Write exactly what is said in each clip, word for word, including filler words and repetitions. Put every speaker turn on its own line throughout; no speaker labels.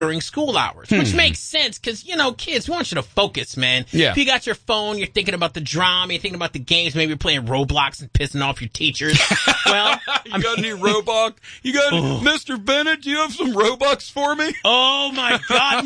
during school hours, hmm. which makes sense because, you know, kids, we want you to focus, man.
Yeah.
If you got your phone, you're thinking about the drama, you're thinking about the games, maybe you're playing Roblox and pissing off your teachers. Well,
you
I
got
mean,
any Roblox? You got any, Mister Bennett, do you have some Robux for me?
Oh, my God,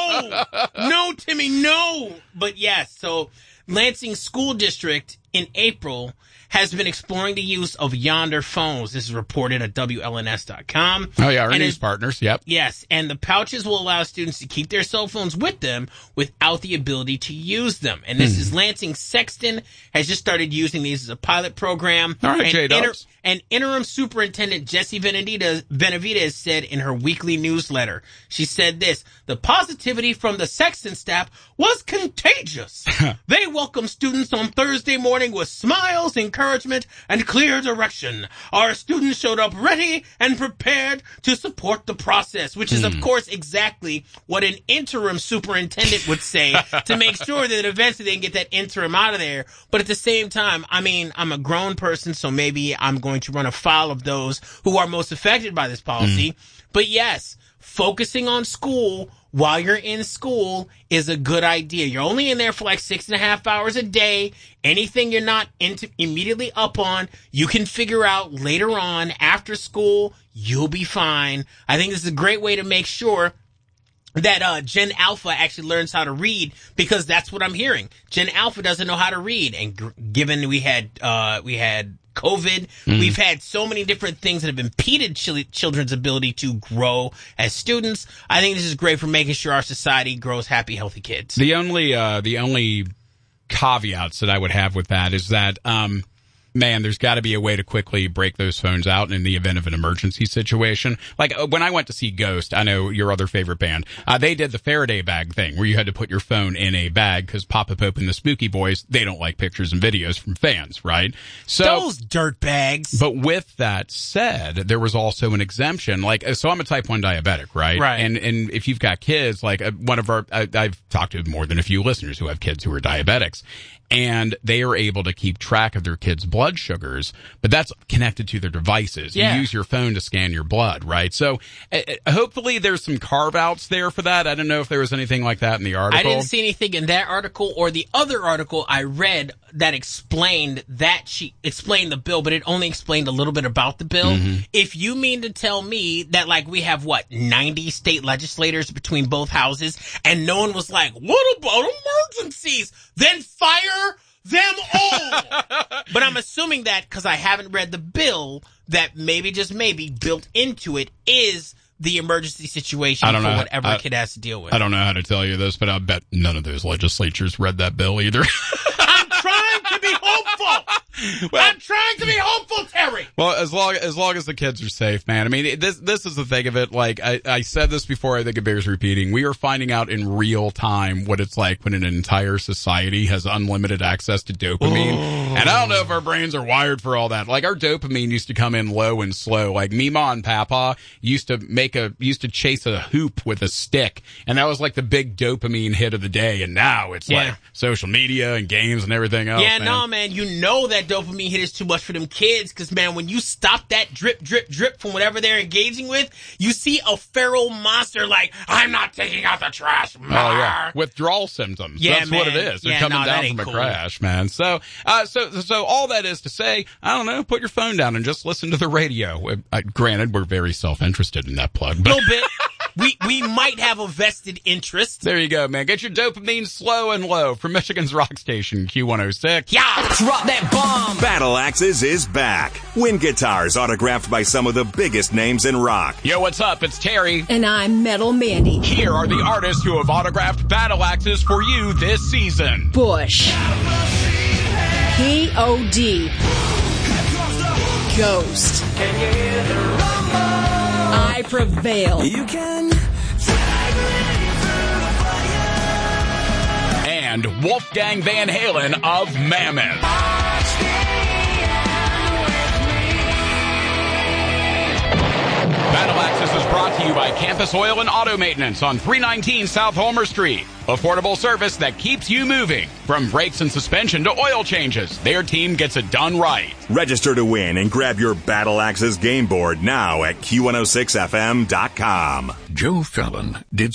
no. No, Timmy, no. But yes, so Lansing School District in April has been exploring the use of Yonder phones. This is reported at W L N S dot com.
Oh, yeah, our
and
news partners, yep.
Yes, and the pouches will allow students to keep their cell phones with them without the ability to use them. And this hmm. is Lansing Sexton has just started using these as a pilot program.
All right,
and
J-Dubs.
inter- And interim superintendent Jessie Benavidez, Benavidez said in her weekly newsletter, she said this, the positivity from the Sexton staff was contagious. They welcomed students on Thursday morning with smiles, encouragement, and clear direction. Our students showed up ready and prepared to support the process, which is, hmm. of course, exactly what an interim superintendent would say to make sure that eventually they can get that interim out of there. But at the same time, I mean, I'm a grown person, so maybe I'm going to run afoul of those who are most affected by this policy. Mm. But yes, focusing on school while you're in school is a good idea. You're only in there for like six and a half hours a day. Anything you're not into immediately up on, you can figure out later on after school. You'll be fine. I think this is a great way to make sure that uh Gen Alpha actually learns how to read, because that's what I'm hearing. Gen Alpha doesn't know how to read, and g- given we had uh we had COVID, mm. we've had so many different things that have impeded ch- children's ability to grow as students. I think this is great for making sure our society grows happy, healthy kids.
The only uh the only caveats that I would have with that is that um man, there's got to be a way to quickly break those phones out in the event of an emergency situation. Like uh, when I went to see Ghost, I know your other favorite band, uh, they did the Faraday bag thing where you had to put your phone in a bag because Papa Pope and the Spooky Boys, they don't like pictures and videos from fans, right? So
those dirt bags.
But with that said, there was also an exemption. Like, so I'm a type one diabetic, right?
Right.
And and if you've got kids, like uh, one of our, I, I've talked to more than a few listeners who have kids who are diabetics, and they are able to keep track of their kids' blood sugars, but that's connected to their devices.
Yeah.
You use your phone to scan your blood, right? So uh, hopefully there's some carve-outs there for that. I don't know if there was anything like that in the article.
I didn't see anything in that article or the other article I read that explained that she explained the bill, but it only explained a little bit about the bill. Mm-hmm. If you mean to tell me that, like, we have, what, ninety state legislators between both houses, and no one was like, what about emergencies? Then fire them all. But I'm assuming that, because I haven't read the bill, that maybe, just maybe, built into it is the emergency situation for know. whatever
I,
a kid has to deal with.
I don't know how to tell you this, but I bet none of those legislatures read that bill either.
I'm trying to be hopeful. Well, I'm trying to be hopeful, Terry.
Well, as long as long as the kids are safe, man. I mean, this this is the thing of it. Like I, I said this before, I think it bears repeating. We are finding out in real time what it's like when an entire society has unlimited access to dopamine. Oh. And I don't know if our brains are wired for all that. Like our dopamine used to come in low and slow. Like Mima and Papa used to make a used to chase a hoop with a stick, and that was like the big dopamine hit of the day. And now it's yeah. like social media and games and everything else.
Yeah,
man.
no, man. You know that dopamine hit is too much for them kids, because, man, when you stop that drip, drip, drip from whatever they're engaging with, you see a feral monster like, I'm not taking out the trash.
Oh, yeah. Withdrawal symptoms.
Yeah,
That's
man.
what it is. They're
yeah,
coming
no,
down from a
cool.
crash, man. So, uh, so, so all that is to say, I don't know, put your phone down and just listen to the radio. Uh, granted, we're very self-interested in that plug.
A little bit. We we might have a vested interest.
There you go, man. Get your dopamine slow and low from Michigan's rock station, Q one oh six.
Yeah, drop that bomb.
Battle Axes is back. Wind guitars autographed by some of the biggest names in rock.
Yo, what's up? It's Terry.
And I'm Metal Mandy.
Here are the artists who have autographed Battle Axes for you this season.
Bush. P O D. Ghost. I Prevail.
You can
and Wolfgang Van Halen of Mammoth. Battle Axis is brought to you by Campus Oil and Auto Maintenance on three nineteen South Homer Street. Affordable service that keeps you moving. From brakes and suspension to oil changes, their team gets it done right.
Register to win and grab your Battle Axis game board now at Q one oh six F M dot com.
Joe Fallon did